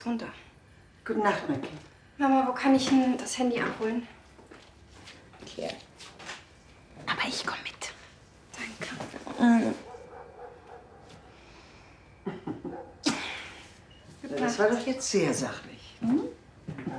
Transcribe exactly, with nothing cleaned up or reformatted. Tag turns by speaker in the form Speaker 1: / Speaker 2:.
Speaker 1: Runter.
Speaker 2: Gute Nacht, mein Kind.
Speaker 1: Mama, wo kann ich denn das Handy abholen?
Speaker 2: Hier.
Speaker 1: Aber ich komme mit. Danke.
Speaker 2: Das war doch jetzt sehr sachlich. Hm?